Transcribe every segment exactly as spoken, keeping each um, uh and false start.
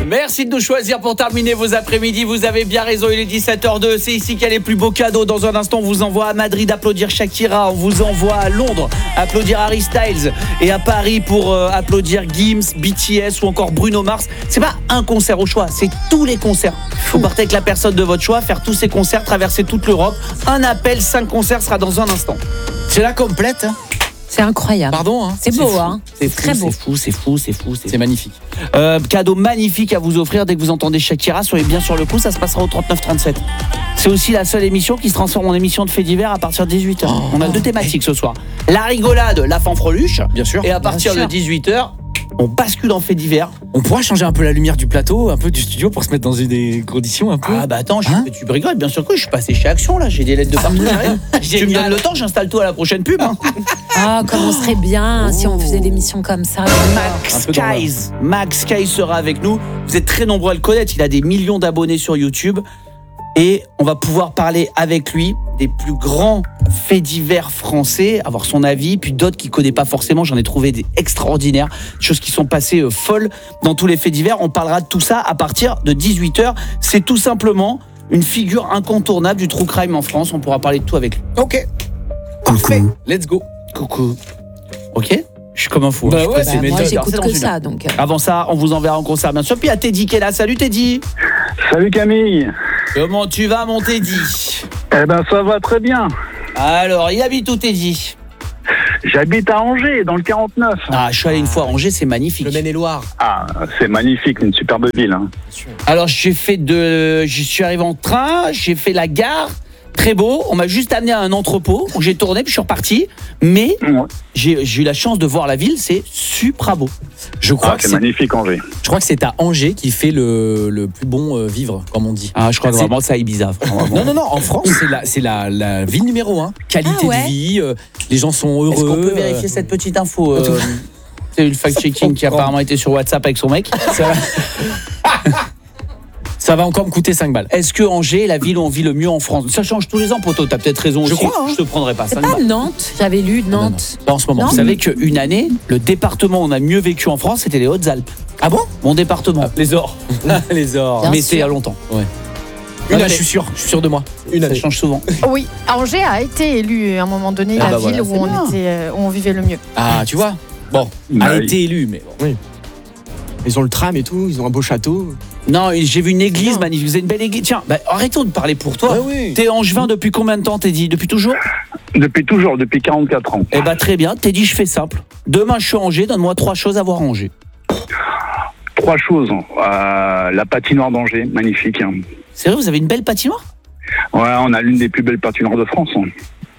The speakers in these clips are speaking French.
Merci de nous choisir pour terminer vos après-midi. Vous avez bien raison, il est dix-sept heures deux. C'est ici qu'il y a les plus beaux cadeaux. Dans un instant, on vous envoie à Madrid applaudir Shakira. On vous envoie à Londres applaudir Harry Styles. Et à Paris pour euh, applaudir Gims, B T S ou encore Bruno Mars. C'est pas un concert au choix, c'est tous les concerts. Vous partez avec la personne de votre choix, faire tous ces concerts, traverser toute l'Europe. Un appel, cinq concerts sera dans un instant. C'est la complète. Hein. C'est incroyable. Pardon, hein. C'est beau, fou. hein. C'est très fou, beau. C'est fou, c'est fou, c'est fou, c'est, C'est magnifique. Euh, cadeau magnifique à vous offrir dès que vous entendez Shakira. Soyez bien sur le coup, ça se passera au trente-neuf trente-sept. C'est aussi la seule émission qui se transforme en émission de faits divers à partir de dix-huit heures. Oh. On a deux thématiques ce soir. La rigolade, la fanfreluche. Bien sûr. Et à partir Bien de sûr. dix-huit heures, on bascule en faits divers. On pourra changer un peu la lumière du plateau, un peu du studio pour se mettre dans une des conditions un peu. Ah bah attends, je, Hein tu rigoles, bien sûr que je suis passé chez Action là, j'ai des lettres de partout. Tu me donnes le temps, j'installe tout à la prochaine pub. Hein. Ah, comme on serait bien si on faisait l'émission comme ça. Max Un peu dans Skies, Max Skies sera avec nous. Vous êtes très nombreux à le connaître, il a des millions d'abonnés sur YouTube. Et on va pouvoir parler avec lui des plus grands faits divers français, avoir son avis, puis d'autres qu'il ne connaît pas forcément. J'en ai trouvé des extraordinaires, des choses qui sont passées euh, folles dans tous les faits divers. On parlera de tout ça à partir de dix-huit heures. C'est tout simplement une figure incontournable du true crime en France. On pourra parler de tout avec lui. Ok. Parfait. Let's go. Coucou. Ok ? Je suis comme un fou. Bah hein. ouais, Je c'est suis Bah, passé moi, méthode. j'écoute C'est que dans ça, une- donc. euh, Avant ça, on vous enverra en concert bien sûr. Puis à Teddy qui est là. Salut Teddy. Salut Camille. Comment tu vas mon Teddy ? Eh ben ça va très bien. Alors, il habite où Teddy ? J'habite à Angers, dans le quarante-neuf. Ah, je suis allé une fois à Angers, c'est magnifique. Le Maine-et-Loire. Ah, c'est magnifique, une superbe ville. Hein. Alors, j'ai fait de... Je suis arrivé en train, j'ai fait la gare, très beau. On m'a juste amené à un entrepôt où j'ai tourné, puis je suis reparti. Mais Ouais. j'ai, j'ai eu la chance de voir la ville, c'est super beau. Je crois Ah, que c'est c'est, magnifique Angers. je crois que c'est à Angers qui fait le, le plus bon euh, vivre, comme on dit. Ah, je crois que C'est- vraiment, ça à Ibiza. vraiment. Non, non, non, en France, c'est la, c'est la, la ville numéro un. Qualité Ah ouais. de vie, euh, les gens sont heureux. Est-ce qu'on peut euh, vérifier cette petite info euh, C'est le fact-checking qui apparemment était sur WhatsApp avec son mec. ça, va... ça va encore me coûter cinq balles. Est-ce que Angers est la ville où on vit le mieux en France ? Ça change tous les ans, poto, t'as peut-être raison Je aussi. crois, hein. Je te prendrai pas C'est cinq pas balles. Nantes, j'avais lu Nantes. Pas en ce moment. Non. Vous savez qu'une année, le département où on a mieux vécu en France, c'était les Hautes-Alpes. Ah bon? Mon département. Les ors. les ors. Bien Mais sûr. c'est il y a longtemps. Une année, je suis sûr, je suis sûr de moi. Une Ça année. change souvent. Oui, Angers a été élu à un moment donné Ah la bah ville voilà, où, c'est on bien. était, euh, où on vivait le mieux. Ah, tu vois. Bon, Bah, a oui. été élu, mais bon. Ils ont le tram et tout, ils ont un beau château. Non, j'ai vu une église bien. magnifique. Vous avez une belle église. Tiens, bah, arrêtons de parler pour toi. Ouais, oui. T'es angevin depuis combien de temps, t'es dit ? Depuis toujours ? Depuis toujours, depuis quarante-quatre ans. Eh bah très bien, t'es dit je fais simple. Demain je suis à Angers, donne-moi trois choses à voir à Angers. Trois choses. Euh, la patinoire d'Angers, magnifique. Hein. C'est vrai, vous avez une belle patinoire ? Ouais, on a l'une des plus belles patinoires de France. Hein.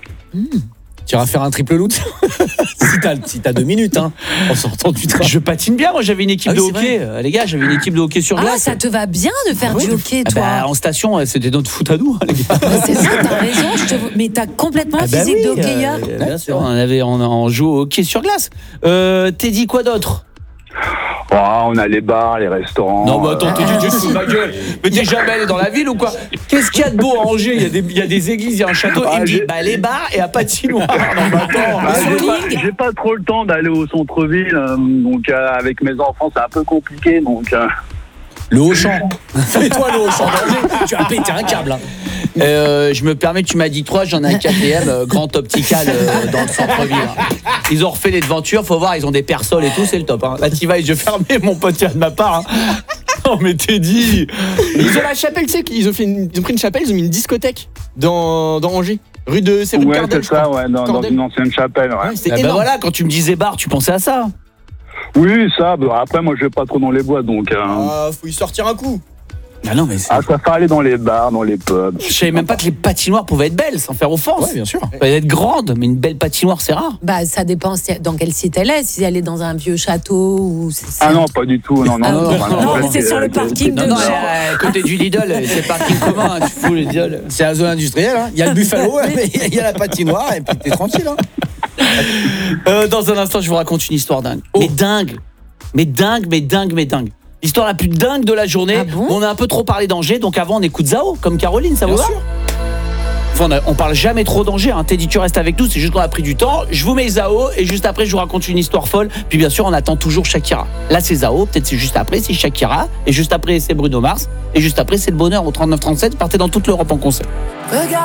Tu iras faire un triple loot si t'as si t'as deux minutes, hein, en sortant du train. Je patine bien, moi j'avais une équipe Ah oui, de c'est hockey. Euh, les gars, j'avais une équipe de hockey sur Ah, glace. ça te va bien de faire du hockey, Ah toi. bah, en station, euh, c'était notre foot à nous, hein, les gars. Mais c'est ça, t'as raison. Je te... Mais t'as complètement Ah un bah physique oui, de hockeyeur. euh, bien sûr, on, avait, on, on joue au hockey sur glace. Euh, t'es dit quoi d'autre ? Oh, on a les bars, les restaurants. Non, mais attends, euh, t'es dit, tu te fous de ma gueule. Mais t'es jamais allé dans la ville ou quoi ? Qu'est-ce qu'il y a de beau à Angers ? Il y a des, il y a des églises, il y a un château. Ah, il me dit, j'ai- bah les bars et à patinoire. Non, mais attends. ah, j'ai, pas, Bowling. j'ai pas trop le temps d'aller au centre-ville, euh, donc euh, avec mes enfants c'est un peu compliqué, donc euh, Le Auchan. Fais-toi le Auchan d'Angers. Tu as pété un câble. Hein. Euh, je me permets, tu m'as dit trois, j'en ai un quatrième, euh, Grand Optical euh, dans le centre-ville. hein. Ils ont refait les devantures, faut voir, ils ont des persoles et tout, c'est le top. Hein. Là, t'y vas, les yeux fermés, mon pote, tiens de ma part. Hein. Non, mais t'es dit. Ils ont la chapelle, tu sais, ils ont, fait une- ils ont pris une chapelle, ils ont mis une discothèque dans, dans Angers. Rue de, c'est rue de ouais, Cardel, c'est je crois. ça, ouais, dans, dans Cordel. une ancienne chapelle. Ouais. Ouais, c'est Ah bah énorme. voilà, quand tu me disais bar, tu pensais à ça. Oui, ça, bah, après moi je vais pas trop dans les boîtes, donc euh, Ah, faut y sortir un coup. Ah non, mais c'est- ah, ça fait aller dans les bars, dans les pubs. je savais même pas que les patinoires pouvaient être belles, sans faire offense. Ouais, bien sûr. Elles peuvent être grandes, mais une belle patinoire, c'est rare. Bah, ça dépend si- dans quel site elle est. Si elle est dans un vieux château ou. c'est- c'est- Ah non, pas du tout, non, non, Ah, non. non, vraiment, non, là, c'est sur le euh, parking Non, de non, Jean. euh, à côté du Lidl, c'est parking commun, hein, tu fous les Lidl. C'est la zone industrielle. Hein. Il y a le Buffalo, mais il y a la patinoire, et puis t'es tranquille. Hein. Euh, dans un instant, je vous raconte une histoire dingue. Oh. Mais dingue. Mais dingue, mais dingue, mais dingue. L'histoire la plus dingue de la journée. Ah bon On a un peu trop parlé d'Angers, donc avant on écoute Zao, comme Caroline, ça vous Bien va sûr. Enfin, on, a- on parle jamais trop d'Angers. Hein. Teddy, tu restes avec nous. C'est juste qu'on a pris du temps. Je vous mets Zao et juste après, je vous raconte une histoire folle. Puis bien sûr, on attend toujours Shakira. Là, c'est Zao. Peut-être c'est juste après, c'est Shakira. Et juste après, c'est Bruno Mars. Et juste après, c'est le bonheur au trente-neuf trente-sept. Partez dans toute l'Europe en concert. Regarde.